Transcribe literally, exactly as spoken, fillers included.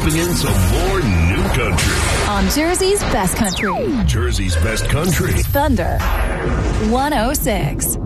moving in some more new country. On Jersey's Best Country. Jersey's Best Country. Thunder one oh six.